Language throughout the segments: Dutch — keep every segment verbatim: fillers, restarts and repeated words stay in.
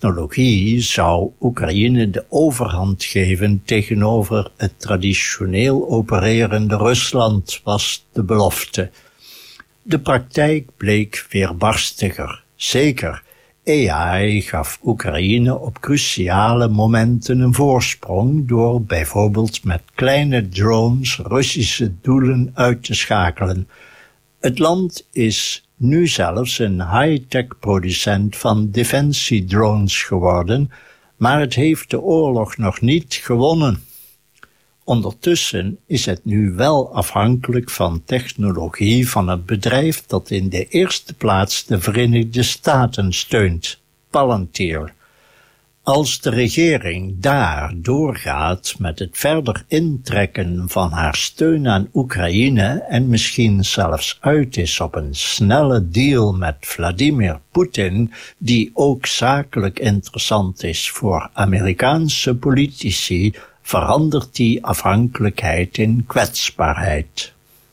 technologie zou Oekraïne de overhand geven tegenover het traditioneel opererende Rusland, was de belofte. De praktijk bleek weerbarstiger. Zeker, A I gaf Oekraïne op cruciale momenten een voorsprong door bijvoorbeeld met kleine drones Russische doelen uit te schakelen. Het land is nu zelfs een high-tech producent van defensiedrones geworden, maar het heeft de oorlog nog niet gewonnen. Ondertussen is het nu wel afhankelijk van technologie van het bedrijf dat in de eerste plaats de Verenigde Staten steunt, Palantir. Als de regering daar doorgaat met het verder intrekken van haar steun aan Oekraïne en misschien zelfs uit is op een snelle deal met Vladimir Poetin, die ook zakelijk interessant is voor Amerikaanse politici, verandert die afhankelijkheid in kwetsbaarheid.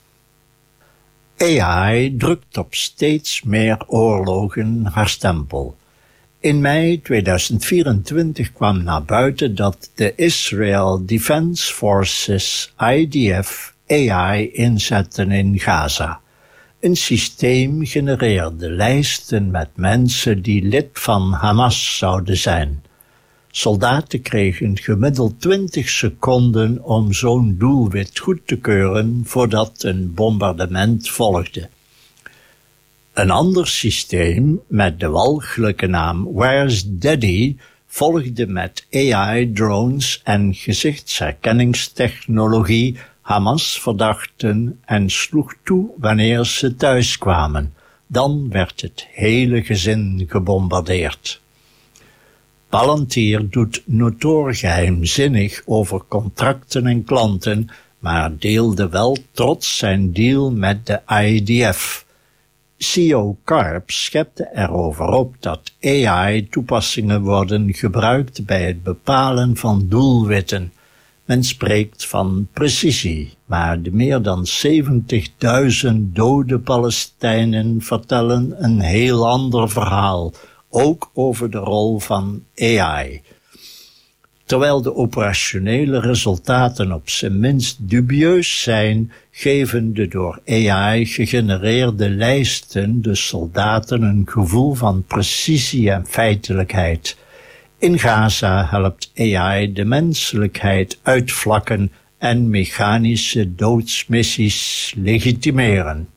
A I drukt op steeds meer oorlogen haar stempel. In mei tweeduizend vierentwintig kwam naar buiten dat de Israel Defense Forces I D F A I inzetten in Gaza. Een systeem genereerde lijsten met mensen die lid van Hamas zouden zijn. Soldaten kregen gemiddeld twintig seconden om zo'n doelwit goed te keuren voordat een bombardement volgde. Een ander systeem met de walgelijke naam Where's Daddy volgde met A I-drones en gezichtsherkenningstechnologie Hamas-verdachten en sloeg toe wanneer ze thuiskwamen. Dan werd het hele gezin gebombardeerd. Palantir doet notoor geheimzinnig over contracten en klanten, maar deelde wel trots zijn deal met de I D F. C E O Karp schepte erover op dat A I-toepassingen worden gebruikt bij het bepalen van doelwitten. Men spreekt van precisie, maar de meer dan zeventigduizend dode Palestijnen vertellen een heel ander verhaal, ook over de rol van A I. Terwijl de operationele resultaten op zijn minst dubieus zijn, geven de door A I gegenereerde lijsten de soldaten een gevoel van precisie en feitelijkheid. In Gaza helpt A I de menselijkheid uitvlakken en mechanische doodsmissies legitimeren.